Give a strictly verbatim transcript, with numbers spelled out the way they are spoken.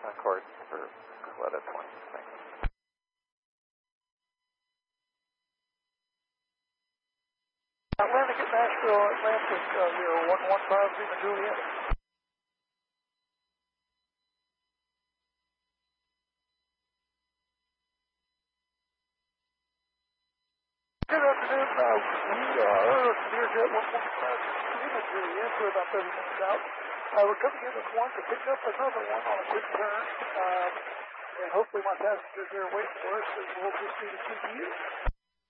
on course for Coletta twenty. Thanks. Atlantic at Nashville, Atlantic, uh, zero one one five, Lima Juliet. Good afternoon. Uh, we are Learjet one one five, Lima Juliet. We're about thirty minutes out. Uh, we're coming in at one to pick up another one on a quick turn. Um, and hopefully my passengers there waiting for us, and we'll proceed to keep you.